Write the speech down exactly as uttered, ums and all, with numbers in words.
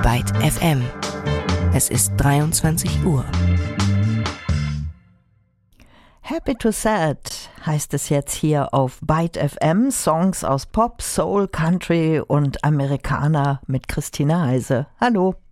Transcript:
Byte F M. Es ist dreiundzwanzig Uhr. Happy to Sad heißt es jetzt hier auf Byte F M. Songs aus Pop, Soul, Country und Amerikaner mit Christine Heise. Hallo.